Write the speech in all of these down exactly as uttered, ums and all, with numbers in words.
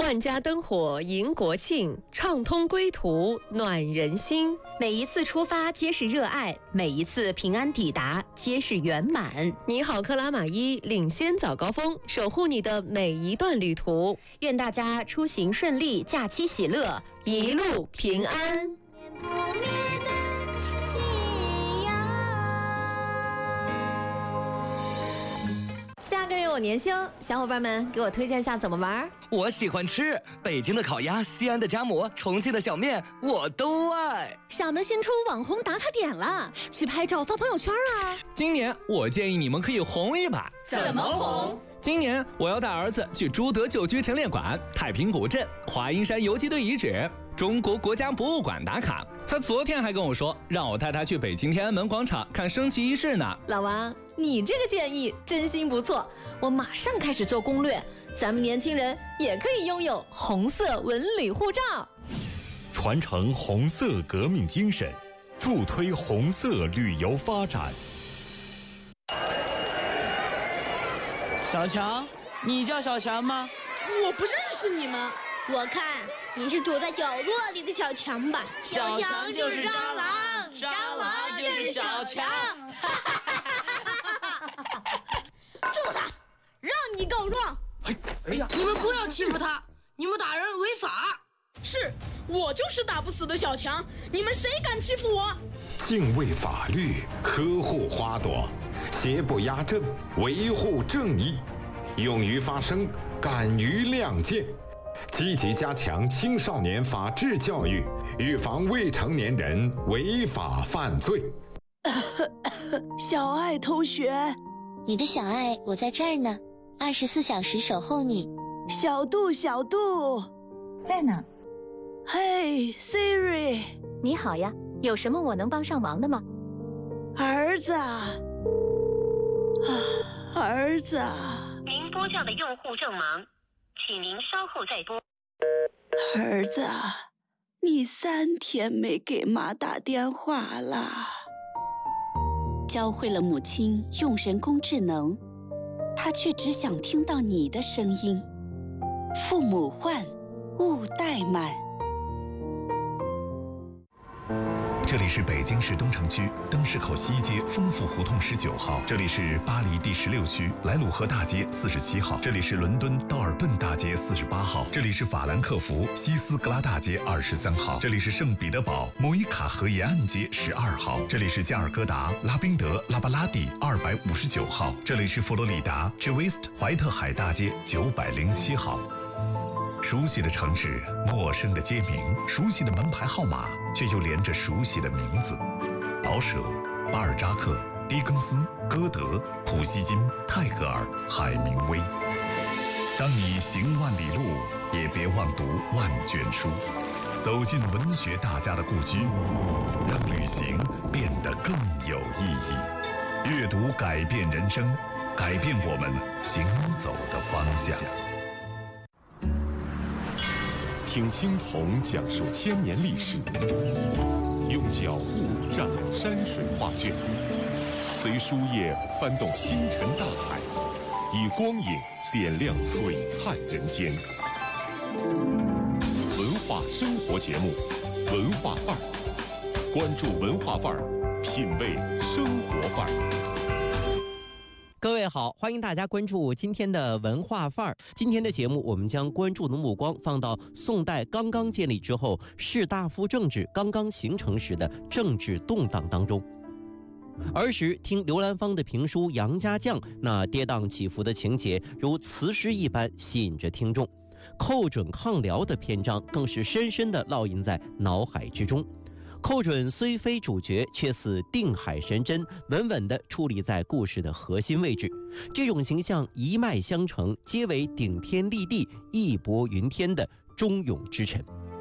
万家灯火迎国庆，畅通归途暖人心。 每一次出发皆是热爱，每一次平安抵达皆是圆满。 你好，克拉玛依领先早高峰，守护你的每一段旅途。 愿大家出行顺利，假期喜乐， 一路平安。 不灭的信仰。 下个月我年休，小伙伴们给我推荐下怎么玩。 我喜欢吃北京的烤鸭、西安的夹馍、重庆的小面，我都爱。 厦门新出网红打卡点了，去拍照发朋友圈啊！ 今年我建议你们可以红一把。 怎么红？ 今年我要带儿子去朱德旧居陈列馆、太平古镇、华阴山游击队遗址、中国国家博物馆打卡。他昨天还跟我说，让我带他去北京天安门广场看升旗仪式呢。 老王，你这个建议真心不错，我马上开始做攻略。咱们年轻人也可以拥有红色文旅护照， 传承红色革命精神，助推红色旅游发展。 小强，你叫小强吗？ 我不认识你们， 我看你是躲在角落里的小强吧。 小强就是蟑螂，蟑螂就是小强。 揍他，让你告状。 哎哎呀！你们不要欺负他，你们打人违法。是我就是打不死的小强，你们谁敢欺负我？ 敬畏法律，呵护花朵，邪不压正，维护正义，勇于发声，敢于亮剑，积极加强青少年法治教育，预防未成年人违法犯罪。 小爱同学， 你的小爱，我在这儿呢，二十四小时守候你。 小杜，小杜， 在呢。 嘿 ，Siri， 你好呀，有什么我能帮上忙的吗？ 儿子啊，儿子啊！ 您拨叫的用户正忙，请您稍后再拨。 儿子啊，你三天没给妈打电话了。 教会了母亲用人工智能，她却只想听到你的声音。父母唤，勿怠慢。 这里是北京市东城区灯市口西街丰富胡同十九号，这里是巴黎第十六区莱鲁河大街四十七号，这里是伦敦道尔顿大街四十八号，这里是法兰克福西斯格拉大街二十三号，这里是圣彼得堡莫伊卡河沿岸街十二号，这里是加尔各答拉宾德拉巴拉蒂二百五十九号，这里是佛罗里达 Jewest 怀特海大街九百零七号。熟悉的城市，陌生的街名，熟悉的门牌号码，却又连着熟悉的名字：老舍、巴尔扎克、狄更斯、歌德、普希金、泰戈尔、海明威。当你行万里路，也别忘读万卷书，走进文学大家的故居，让旅行变得更有意义。阅读改变人生，改变我们行走的方向。 听青铜讲述千年历史，用脚步蘸抹山水画卷，随书页翻动星辰大海，以光影点亮璀璨人间。文化生活节目，文化范儿，关注文化范儿，品味生活范儿。 各位好，欢迎大家关注今天的文化范儿。今天的节目，我们将关注的目光放到宋代刚刚建立之后，士大夫政治刚刚形成时的政治动荡当中。儿时听刘兰芳的评书《杨家将》，那跌宕起伏的情节如磁石一般吸引着听众，寇准抗辽的篇章更是深深地烙印在脑海之中。寇准虽非主角，却似定海神针，稳稳地矗立在故事的核心位置。这种形象一脉相承，皆为顶天立地、义薄云天的忠勇之臣。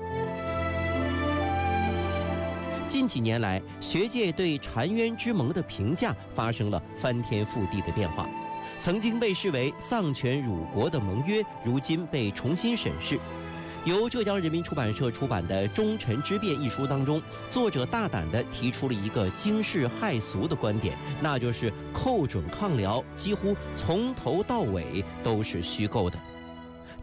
近几年来，学界对澶渊之盟的评价发生了翻天覆地的变化。曾经被视为丧权辱国的盟约，如今被重新审视。由浙江人民出版社出版的《忠臣之辩》一书当中，作者大胆地提出了一个惊世骇俗的观点，那就是寇准抗辽几乎从头到尾都是虚构的。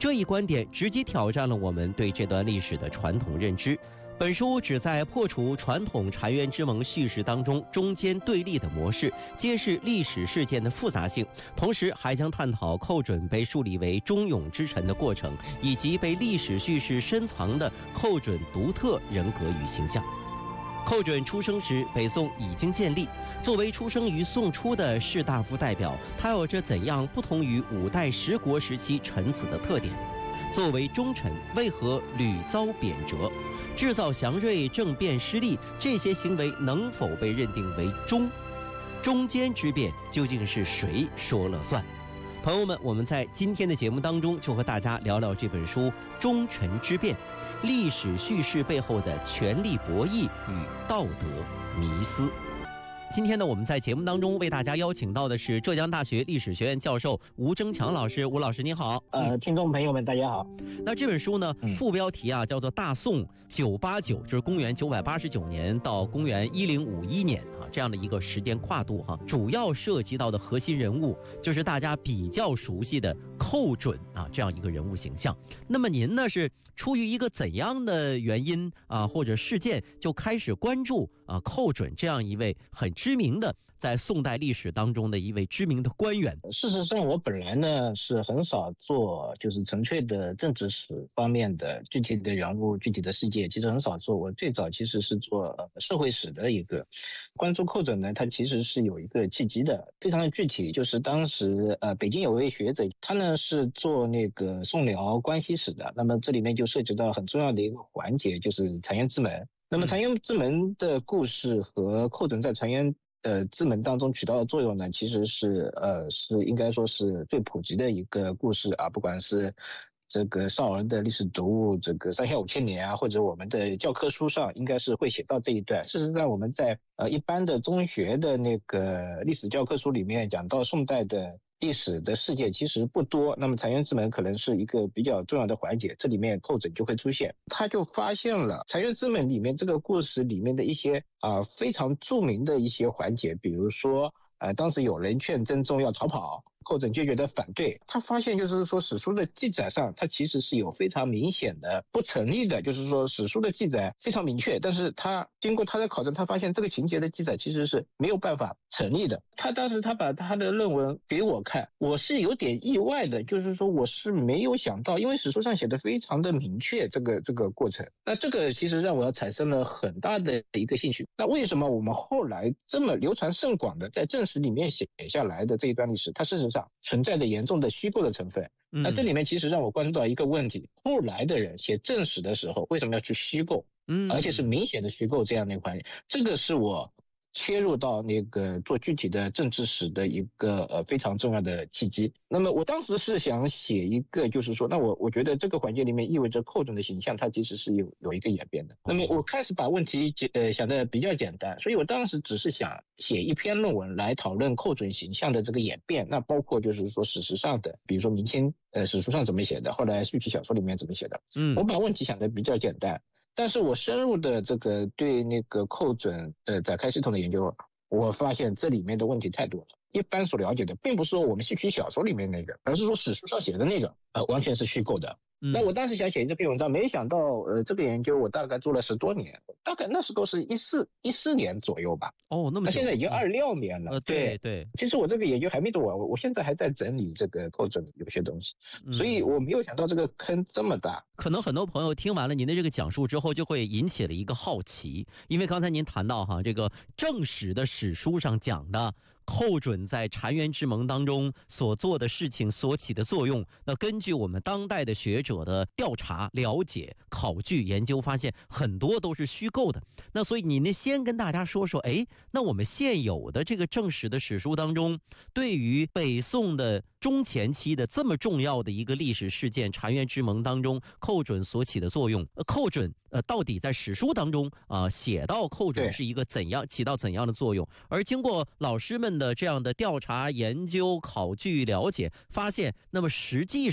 这一观点直接挑战了我们对这段历史的传统认知。本书旨在破除传统澶渊之盟叙事当中中间对立的模式，揭示历史事件的复杂性，同时还将探讨寇准被树立为忠勇之臣的过程，以及被历史叙事深藏的寇准独特人格与形象。寇准出生时，北宋已经建立。作为出生于宋初的士大夫代表，他有着怎样不同于五代十国时期臣子的特点？作为忠臣，为何屡遭贬谪？制造祥瑞，政变失利，这些行为能否被认定为忠？中间之辩究竟是谁说了算？朋友们，我们在今天的节目当中就和大家聊聊这本书《忠臣之辩》，历史叙事背后的权力博弈与道德迷思。今天呢，我们在节目当中为大家邀请到的是浙江大学历史学院教授吴征强老师。吴老师您好。 呃，听众朋友们大家好。 那这本书呢，副标题啊叫做《大宋九八九》，就是公元九百八十九年到公元一零五一年啊这样的一个时间跨度哈、啊。主要涉及到的核心人物就是大家比较熟悉的寇准啊这样一个人物形象。那么您呢是出于一个怎样的原因啊或者事件就开始关注啊寇准这样一位很知名的在宋代历史当中的一位知名的官员？ 事实上，我本来呢是很少做就是纯粹的政治史方面的具体的人物、具体的事件，其实很少做。我最早其实是做社会史的一个关注寇准呢，他其实是有一个契机的，非常的具体，就是当时呃北京有位学者，他呢是做那个宋辽关系史的，那么这里面就涉及到很重要的一个环节，就是澶渊之门。那么澶渊之门的故事和寇准在澶渊呃之门当中起到的作用呢，其实是呃是应该说是最普及的一个故事啊，不管是这个少儿的历史读物，这个三下五千年啊，或者我们的教科书上应该是会写到这一段。事实上，我们在呃一般的中学的那个历史教科书里面讲到宋代的历史的事件其实不多，那么澶渊之门可能是一个比较重要的环节，这里面寇准就会出现。他就发现了澶渊之门里面这个故事里面的一些啊、呃、非常著名的一些环节，比如说呃当时有人劝曾宗要逃跑，寇准坚决的反对。他发现就是说史书的记载上它其实是有非常明显的不成立的，就是说史书的记载非常明确，但是他经过他的考证，他发现这个情节的记载其实是没有办法成立的。他当时他把他的论文给我看，我是有点意外的，就是说我是没有想到，因为史书上写的非常的明确这个这个过程，那这个其实让我产生了很大的一个兴趣。那为什么我们后来这么流传甚广的在正史里面写下来的这一段历史，它事实上存在着严重的虚构的成分？那这里面其实让我关注到一个问题，后来的人写正史的时候为什么要去虚构，而且是明显的虚构这样的一个环节？这个是我切入到那个做具体的政治史的一个呃非常重要的契机。那么我当时是想写一个，就是说，那我我觉得这个环节里面意味着寇准的形象，它其实是有有一个演变的。那么我开始把问题呃想得比较简单，所以我当时只是想写一篇论文来讨论寇准形象的这个演变，那包括就是说史实上的，比如说明清呃史书上怎么写的，后来续集小说里面怎么写的。嗯，我把问题想得比较简单。但是我深入的这个对那个寇准呃展开系统的研究，我发现这里面的问题太多了。一般所了解的并不是说我们戏曲小说里面那个，而是说史书上写的那个呃完全是虚构的。那我当时想写这篇文章，没想到呃这个研究我大概做了十多年，大概那时候是一四一四年左右吧。 哦，那么久，那现在已经二六年了。 呃，对对。 其实我这个研究还没做完，我我现在还在整理这个寇准的有些东西，所以我没有想到这个坑这么大。 可能很多朋友听完了您的这个讲述之后，就会引起了一个好奇，因为刚才您谈到哈，这个正史的史书上讲的寇准在澶渊之盟当中所做的事情所起的作用，那根据我们当代的学者的调查、了解、考据、研究，发现很多都是虚构的。那所以你呢，先跟大家说说，哎，那我们现有的这个正史的史书当中，对于北宋的中前期的这么重要的一个历史事件澶渊之盟当中，寇准所起的作用，呃、寇准呃到底在史书当中啊、呃、写到寇准是一个怎样起到怎样的作用？而经过老师们的这样的调查、研究、考据、了解，发现，那么实际上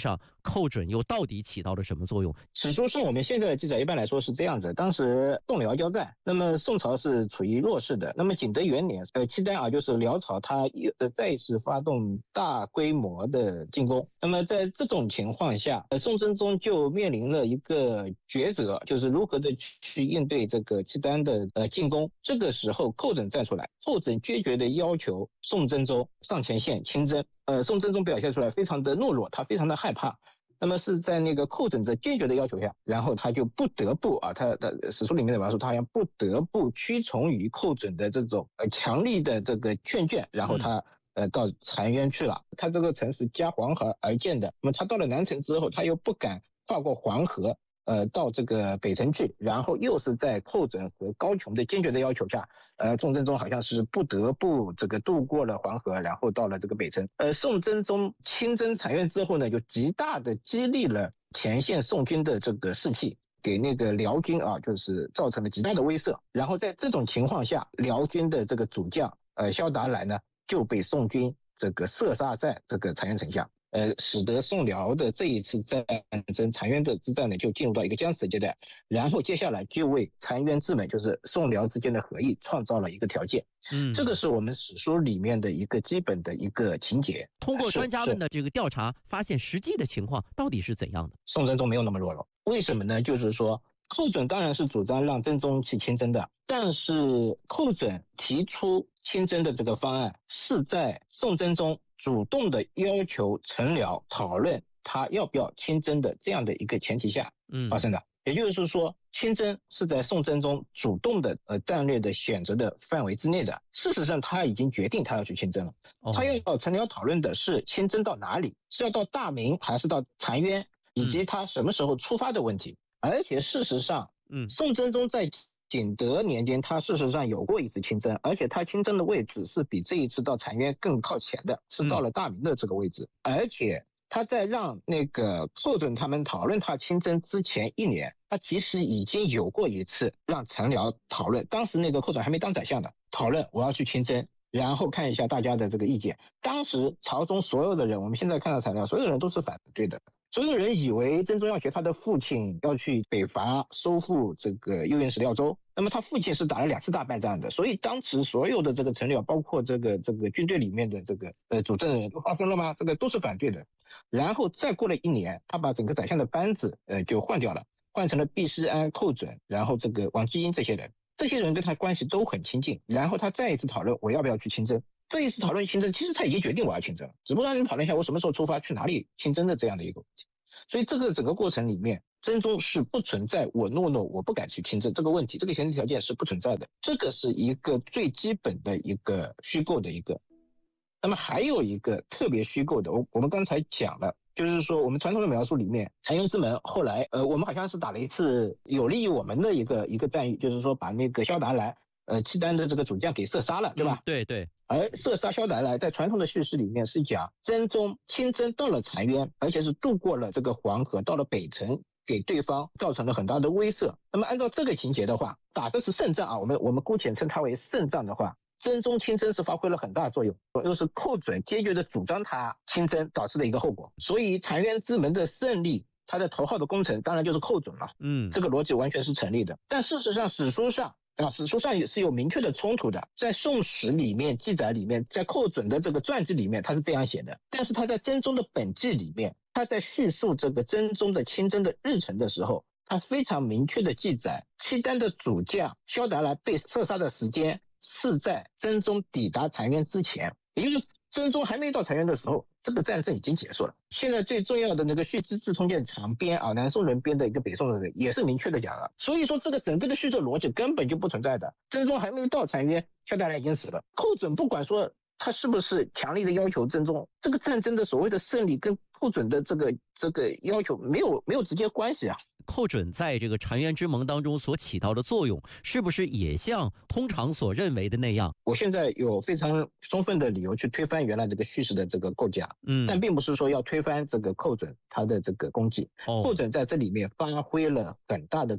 寇准又到底起到了什么作用？ 史书上我们现在的记载一般来说是这样子：当时宋辽交战，那么宋朝是处于弱势的。那么景德元年，呃，契丹啊，就是辽朝，他又呃再一次发动大规模的进攻。那么在这种情况下，呃，宋真宗就面临了一个抉择，就是如何的去应对这个契丹的呃进攻。这个时候，寇准站出来，寇准决绝的要求宋真宗上前线亲征。呃，宋真宗表现出来非常的懦弱，他非常的害怕。那么是在那个寇准这坚决的要求下，然后他就不得不啊，他的史书里面的描述，他好像不得不屈从于寇准的这种呃强力的这个劝谏，然后他呃到澶渊去了。他这个城是夹黄河而建的，那么他到了南城之后，他又不敢跨过黄河，呃到这个北城去，然后又是在寇准和高琼的坚决的要求下，呃宋真宗好像是不得不这个渡过了黄河，然后到了这个北城。呃宋真宗亲征澶渊之后呢，就极大的激励了前线宋军的这个士气，给那个辽军啊就是造成了极大的威慑。然后在这种情况下，辽军的这个主将呃萧达来呢就被宋军这个射杀在这个澶渊城下。呃，使得宋辽的这一次战争澶渊的之战呢，就进入到一个僵持阶段，然后接下来就为澶渊之盟，就是宋辽之间的和议，创造了一个条件。嗯，这个是我们史书里面的一个基本的一个情节。 通过专家们的这个调查，发现实际的情况到底是怎样的？ 宋真宗没有那么懦弱，为什么呢？就是说，寇准当然是主张让真宗去亲征的，但是寇准提出亲征的这个方案是在宋真宗主动的要求陈辽讨论他要不要亲征的这样的一个前提下发生的。嗯、也就是说，亲征是在宋真宗主动的呃战略的选择的范围之内的。事实上，他已经决定他要去亲征了。哦、他要陈辽讨论的是亲征到哪里，是要到大明还是到澶渊，以及他什么时候出发的问题。嗯、而且事实上，嗯，宋真宗在景德年间，他事实上有过一次亲征，而且他亲征的位置是比这一次到澶渊更靠前的，是到了大明的这个位置。嗯、而且他在让那个寇准他们讨论他亲征之前一年，他其实已经有过一次让陈辽讨论，当时那个寇准还没当宰相的，讨论我要去亲征，然后看一下大家的这个意见。当时朝中所有的人，我们现在看到材料，所有的人都是反对的。所有人以为真宗要学他的父亲要去北伐收复这个右燕石廖州，那么他父亲是打了两次大败仗的，所以当时所有的这个臣僚，包括这个这个军队里面的这个呃主政人都发生了吗？这个都是反对的。然后再过了一年，他把整个宰相的班子呃就换掉了，换成了毕师安、寇准，然后这个王继英这些人，这些人跟他关系都很亲近。然后他再一次讨论我要不要去亲征。这一次讨论亲征，其实他已经决定我要亲征了，只不过让人讨论一下我什么时候出发、去哪里亲征的这样的一个问题。所以这个整个过程里面，真宗是不存在我懦弱我不敢去亲征这个问题，这个前提条件是不存在的，这个是一个最基本的一个虚构的一个。那么还有一个特别虚构的，我我们刚才讲了，就是说我们传统的描述里面，澶渊之盟后来呃我们好像是打了一次有利于我们的一个一个战役，就是说把那个萧达来呃契丹的这个主将给射杀了，对吧？ 嗯、对对。 而射杀萧达来在传统的叙事里面是讲真宗亲征到了澶渊，而且是渡过了这个黄河到了北城，给对方造成了很大的威慑。那么按照这个情节的话，打的是胜仗啊，我们我们姑且称它为胜仗的话，真宗亲征是发挥了很大作用，又是寇准坚决的主张他亲征导致的一个后果。所以澶渊之盟的胜利，他的头号的功臣当然就是寇准了。嗯，这个逻辑完全是成立的。但事实上史书上啊，史书上也是有明确的冲突的，在宋史里面记载里面，在寇准的这个传记里面他是这样写的，但是他在真宗的本纪里面，他在叙述这个真宗的亲征的日程的时候，他非常明确的记载契丹的主将萧达来被射杀的时间是在真宗抵达澶渊之前，也就是真宗还没到澶渊的时候，这个战争已经结束了。现在最重要的那个《续资治通鉴长编》啊，南宋人编的一个北宋的人也是明确的讲了，所以说这个整个的叙述逻辑根本就不存在的。真宗还没到澶渊，萧达来已经死了。寇准不管说他是不是强力的要求真宗，这个战争的所谓的胜利跟寇准的这个这个要求没有没有直接关系啊。 寇准在这个澶渊之盟当中所起到的作用，是不是也像通常所认为的那样？ 我现在有非常充分的理由去推翻原来这个叙事的这个构架，嗯，但并不是说要推翻这个寇准他的这个功绩。哦、寇准在这里面发挥了很大的作用，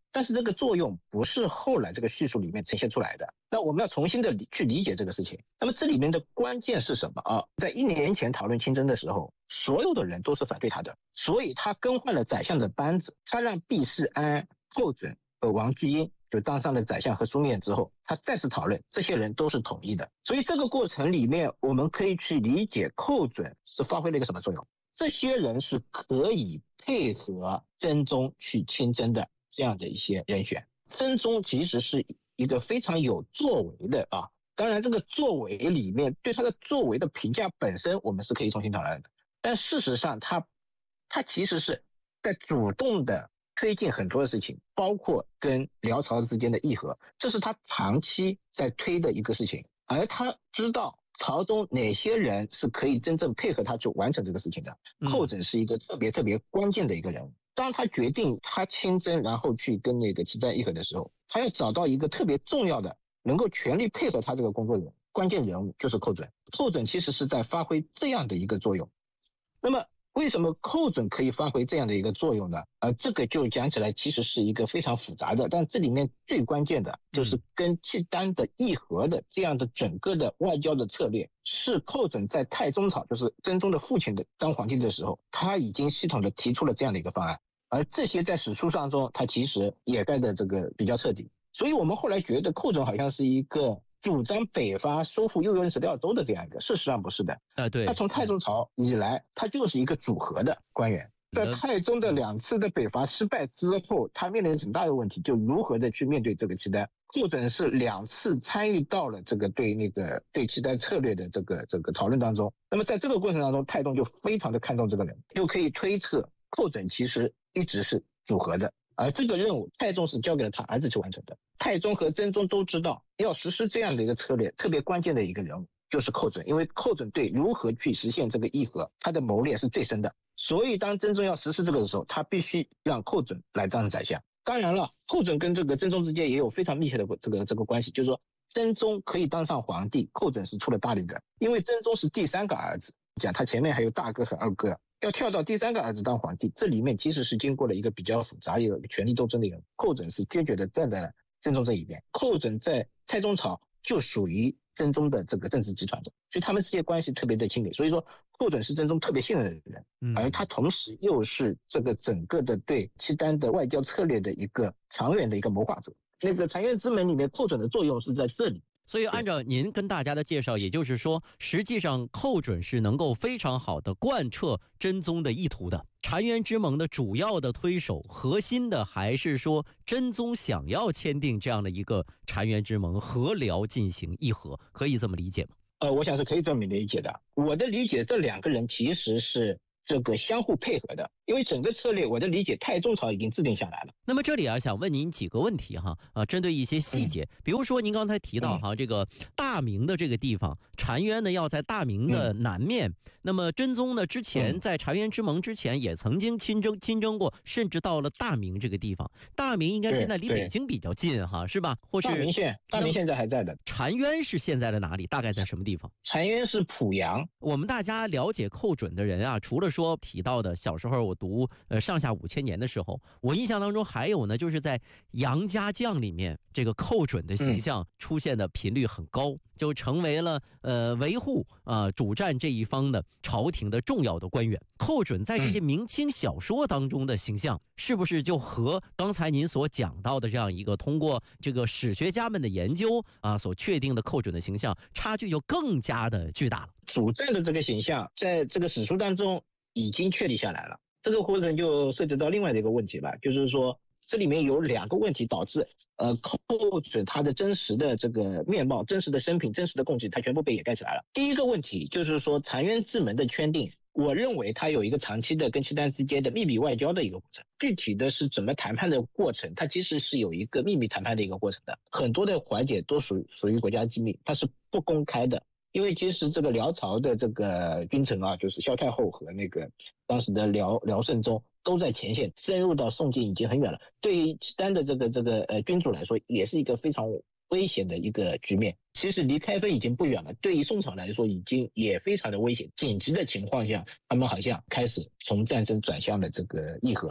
但是这个作用不是后来这个叙述里面呈现出来的。那我们要重新的去理解这个事情。那么这里面的关键是什么啊？在一年前讨论清真的时候，所有的人都是反对他的，所以他更换了宰相的班子，他让毕世安、寇准和王巨英就当上了宰相和书面之后，他再次讨论，这些人都是统一的。所以这个过程里面，我们可以去理解寇准是发挥了一个什么作用。这些人是可以配合真宗去亲征的这样的一些人选。真宗其实是一个非常有作为的啊，当然这个作为里面对他的作为的评价本身我们是可以重新讨论的，但事实上他他其实是在主动的推进很多的事情，包括跟辽朝之间的议和，这是他长期在推的一个事情，而他知道朝中哪些人是可以真正配合他去完成这个事情的。寇准是一个特别特别关键的一个人物。当他决定他亲征然后去跟那个契丹议和的时候，他要找到一个特别重要的能够全力配合他这个工作人关键人物，就是寇准。寇准其实是在发挥这样的一个作用。那么为什么寇准可以发挥这样的一个作用呢？呃，这个就讲起来其实是一个非常复杂的，但这里面最关键的就是跟契丹的议和的这样的整个的外交的策略，是寇准在太宗朝，就是真宗的父亲的当皇帝的时候，他已经系统的提出了这样的一个方案，而这些在史书上中他其实掩盖的这个比较彻底。所以我们后来觉得寇准好像是一个主张北伐收复右元十六州的这样一个，事实上不是的。 啊，对， 他从太宗朝以来，他就是一个组合的官员。在太宗的两次的北伐失败之后，他面临很大的问题，就如何的去面对这个契丹。寇准是两次参与到了这个对那个对契丹策略的这个这个讨论当中。那么在这个过程当中，太宗就非常的看重这个人，就可以推测寇准其实一直是组合的。而这个任务太宗是交给了他儿子去完成的。太宗和真宗都知道要实施这样的一个策略，特别关键的一个人物就是寇准，因为寇准对如何去实现这个议和，他的谋略是最深的。所以当真宗要实施这个的时候，他必须让寇准来当宰相。当然了，寇准跟这个真宗之间也有非常密切的这个这个关系，就是说真宗可以当上皇帝，寇准是出了大力的，因为真宗是第三个儿子，讲他前面还有大哥和二哥。要跳到第三个儿子当皇帝，这里面其实是经过了一个比较复杂一个权力斗争的一个，寇准是坚决的站在了真宗这一边。寇准在太宗朝就属于真宗的这个政治集团的，所以他们之间关系特别的亲密。所以说寇准是真宗特别信任的人，而他同时又是这个整个的对契丹的外交策略的一个长远的一个谋划者。那个澶渊之盟里面寇准的作用是在这里。 所以按照您跟大家的介绍，也就是说实际上寇准是能够非常好的贯彻真宗的意图的。澶渊之盟的主要的推手，核心的还是说真宗想要签订这样的一个澶渊之盟，和辽进行议和，可以这么理解吗？ 呃，我想是可以这么理解的。我的理解，这两个人其实是这个相互配合的，因为整个策略我的理解太宗朝已经制定下来了。 那么这里啊，想问您几个问题哈，啊，针对一些细节，嗯、比如说您刚才提到哈，嗯、这个大明的这个地方，澶渊呢要在大明的南面，嗯、那么真宗呢之前在澶渊之盟之前也曾经亲征亲征过，甚至到了大明这个地方。大明应该现在离北京比较近哈，是吧？或是大明县，大明现在还在的。 澶渊是现在的哪里？大概在什么地方？ 澶渊是濮阳。 我们大家了解寇准的人啊，除了说提到的小时候我读呃上下五千年的时候，我印象当中还有呢，就是在杨家将里面，这个寇准的形象出现的频率很高，嗯、就成为了呃维护啊、呃、主战这一方的朝廷的重要的官员。寇准在这些明清小说当中的形象，嗯、是不是就和刚才您所讲到的这样一个通过这个史学家们的研究啊所确定的寇准的形象差距就更加的巨大了？ 主战的这个形象在这个史书当中已经确立下来了。这个过程就涉及到另外的一个问题了，就是说这里面有两个问题导致呃寇准他的真实的这个面貌、真实的生平、真实的功绩，他全部被掩盖起来了。第一个问题就是说澶渊之盟的圈定，我认为它有一个长期的跟契丹之间的秘密外交的一个过程，具体的是怎么谈判的过程，它其实是有一个秘密谈判的一个过程的，很多的环节都属属于国家机密，它是不公开的。因为其实这个辽朝的这个君臣啊，就是萧太后和那个当时的辽辽圣宗都在前线，深入到宋境已经很远了。对于契丹的这个这个呃君主来说，也是一个非常危险的一个局面。其实离开封已经不远了，对于宋朝来说已经也非常的危险。紧急的情况下，他们好像开始从战争转向了这个议和。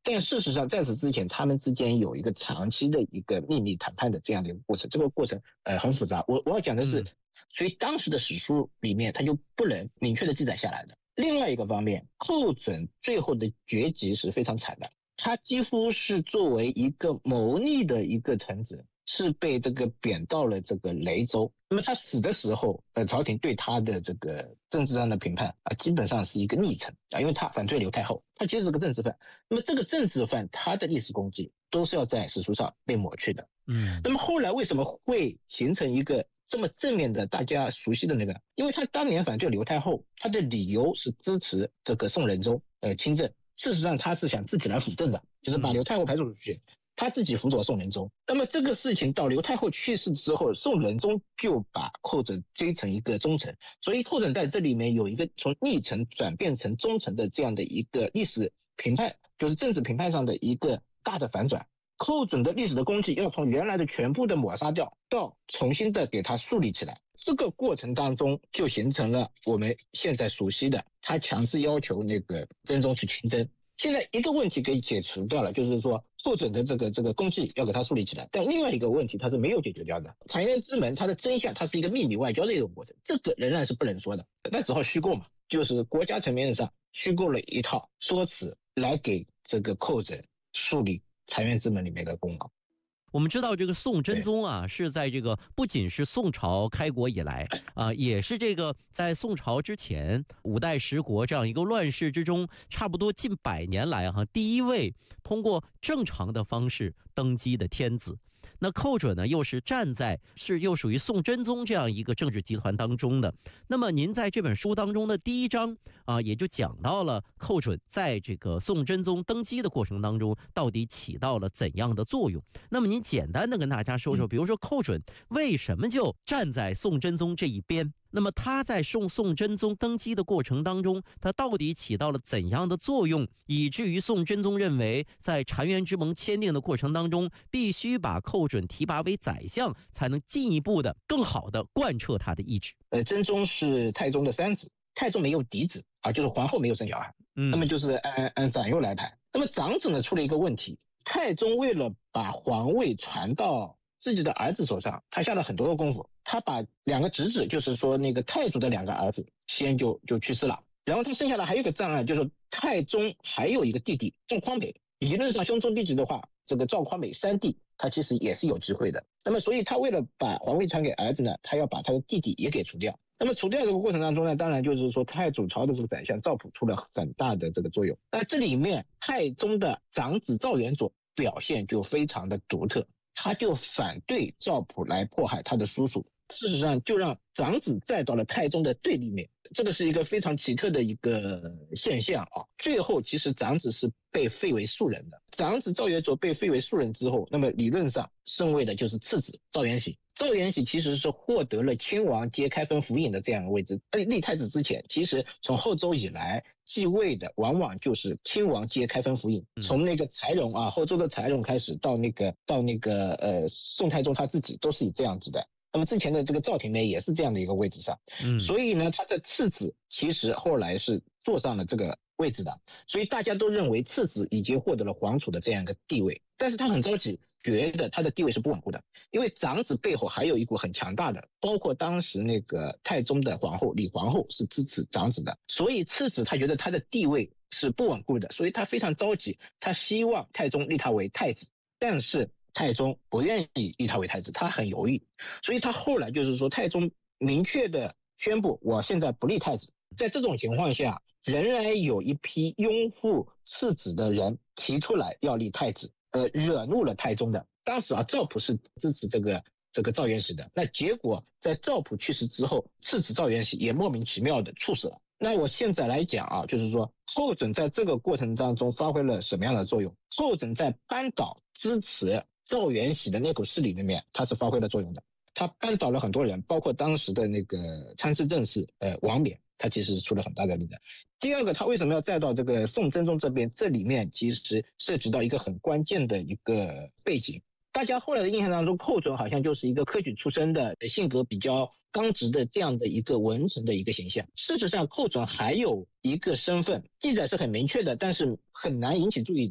但事实上在此之前他们之间有一个长期的一个秘密谈判的这样的一个过程，这个过程呃很复杂。我我要讲的是，所以当时的史书里面他就不能明确的记载下来的。另外一个方面，寇准最后的结局是非常惨的，他几乎是作为一个谋逆的一个臣子，是被这个贬到了这个雷州。那么他死的时候，呃，朝廷对他的这个政治上的评判啊，基本上是一个逆臣啊，因为他反对刘太后，他其实是个政治犯。那么这个政治犯他的历史功绩都是要在史书上被抹去的。嗯，那么后来为什么会形成一个这么正面的大家熟悉的那个？因为他当年反对刘太后，他的理由是支持这个宋仁宗呃亲政，事实上他是想自己来辅政的，就是把刘太后排除出去。嗯，他自己辅佐宋仁宗。那么这个事情到刘太后去世之后，宋仁宗就把寇准追成一个忠臣，所以寇准在这里面有一个从逆臣转变成忠臣的这样的一个历史评判，就是政治评判上的一个大的反转。寇准的历史的功绩要从原来的全部的抹杀掉，到重新的给他树立起来。这个过程当中就形成了我们现在熟悉的，他强制要求那个真宗去亲征。现在一个问题给解除掉了，就是说寇准的这个这个功绩要给他树立起来，但另外一个问题它是没有解决掉的。澶渊之门它的真相，它是一个秘密外交的一个过程，这个仍然是不能说的，那只好虚构嘛，就是国家层面上虚构了一套说辞来给这个寇准树立澶渊之门里面的功劳。 我们知道这个宋真宗啊，是在这个不仅是宋朝开国以来啊，也是这个在宋朝之前五代十国这样一个乱世之中，差不多近百年来哈、啊，第一位通过正常的方式登基的天子。那寇准呢，又是站在是又属于宋真宗这样一个政治集团当中的。那么您在这本书当中的第一章啊，也就讲到了寇准在这个宋真宗登基的过程当中，到底起到了怎样的作用。那么您简单的跟大家说说，比如说寇准为什么就站在宋真宗这一边？那么他在宋宋真宗登基的过程当中，他到底起到了怎样的作用，以至于宋真宗认为在澶渊之盟签订的过程当中，必须把寇准提拔为宰相，才能进一步的更好的贯彻他的意志。 呃，真宗是太宗的三子，太宗没有嫡子啊，就是皇后没有生小孩，嗯，那么就是按按长幼来排。那么长子呢出了一个问题，太宗为了把皇位传到自己的儿子手上，他下了很多的功夫。他把两个侄子，就是说那个太祖的两个儿子，先就就去世了。然后他生下来还有一个障碍，就是太宗还有一个弟弟赵匡美。理论上兄终弟及的话，这个赵匡美三弟他其实也是有机会的。那么所以他为了把皇位传给儿子呢，他要把他的弟弟也给除掉。那么除掉这个过程当中呢，当然就是说太祖朝的这个宰相赵普出了很大的这个作用。那这里面太宗的长子赵元佐表现就非常的独特。他就反对赵普来迫害他的叔叔，事实上就让长子站到了太宗的对立面，这个是一个非常奇特的一个现象啊。最后其实长子是被废为庶人的，长子赵元佐被废为庶人之后，那么理论上升位的就是次子赵元喜。赵元喜其实是获得了亲王接开封府尹的这样一个位置。立太子之前，其实从后周以来继位的往往就是亲王接开封府尹，从那个柴荣啊，后周的柴荣开始，到那个到那个呃宋太宗他自己都是以这样子的。那么之前的这个赵廷美也是这样的一个位置上，嗯，所以呢，他的次子其实后来是坐上了这个位置的，所以大家都认为次子已经获得了皇储的这样一个地位，但是他很着急。觉得他的地位是不稳固的，因为长子背后还有一股很强大的，包括当时那个太宗的皇后李皇后是支持长子的，所以次子他觉得他的地位是不稳固的，所以他非常着急，他希望太宗立他为太子，但是太宗不愿意立他为太子，他很犹豫，所以他后来就是说太宗明确的宣布我现在不立太子。在这种情况下，仍然有一批拥护次子的人提出来要立太子，呃，惹怒了太宗的。当时啊，赵普是支持这个这个赵元喜的。那结果在赵普去世之后，次子赵元喜也莫名其妙的猝死了。那我现在来讲啊，就是说寇准在这个过程当中发挥了什么样的作用？寇准在扳倒支持赵元喜的那股势力里面，他是发挥了作用的。他扳倒了很多人，包括当时的那个参知政事呃王冕。他其实是出了很大的力的。第二个，他为什么要再到这个宋真宗这边？这里面其实涉及到一个很关键的一个背景。大家后来的印象当中，寇准好像就是一个科举出身的，性格比较刚直的这样的一个文臣的一个形象。事实上，寇准还有一个身份，记载是很明确的，但是很难引起注意的。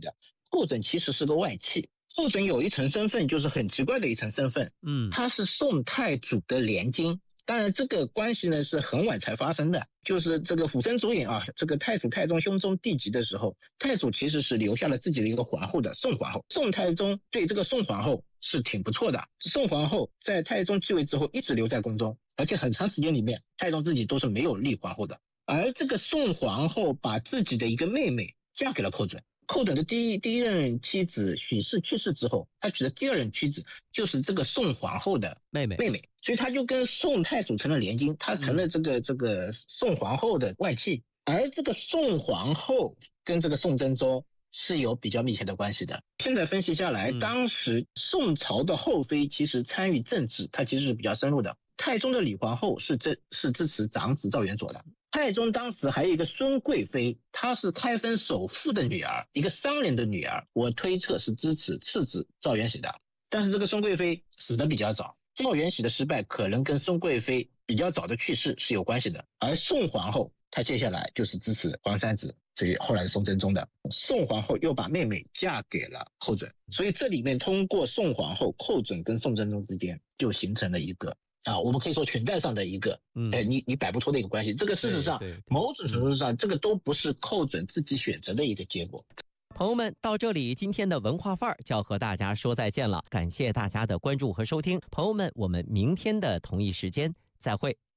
寇准其实是个外戚。寇准有一层身份，就是很奇怪的一层身份， 嗯， 他是宋太祖的连襟。当然这个关系呢是很晚才发生的，就是这个釜山主演啊，这个太祖太宗兄终弟及的时候，太祖其实是留下了自己的一个皇后的宋皇后。宋太宗对这个宋皇后是挺不错的，宋皇后在太宗继位之后一直留在宫中，而且很长时间里面太宗自己都是没有立皇后的。而这个宋皇后把自己的一个妹妹嫁给了寇准。寇准的第一第一任妻子许氏去世之后，他娶的第二任妻子就是这个宋皇后的妹妹， 妹妹，所以他就跟宋太祖成了连襟，他成了这个、嗯、这个宋皇后的外戚。而这个宋皇后跟这个宋真宗是有比较密切的关系的。现在分析下来，嗯、当时宋朝的后妃其实参与政治，它其实是比较深入的。太宗的李皇后是这是支持长子赵元佐的。太宗当时还有一个孙贵妃，她是开封首富的女儿，一个商人的女儿，我推测是支持次子赵元喜的。但是这个孙贵妃死得比较早，赵元喜的失败可能跟孙贵妃比较早的去世是有关系的。而宋皇后她接下来就是支持皇三子，所以后来宋真宗的。宋皇后又把妹妹嫁给了寇准，所以这里面通过宋皇后、寇准跟宋真宗之间就形成了一个啊，我们可以说裙带上的一个，嗯，呃，你你摆不脱的一个关系。这个事实上，某种程度上，这个都不是寇准自己选择的一个结果。 朋友们，到这里，今天的文化范儿就要和大家说再见了。感谢大家的关注和收听，朋友们，我们明天的同一时间再会。